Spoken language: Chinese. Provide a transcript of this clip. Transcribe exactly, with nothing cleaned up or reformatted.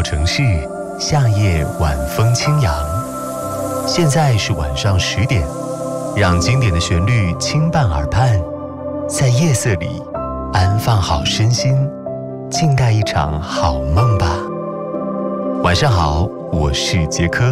城市，夏夜晚风轻扬。现在是晚上十点，让经典的旋律轻伴耳畔，在夜色里安放好身心，静待一场好梦吧。晚上好，我是杰科。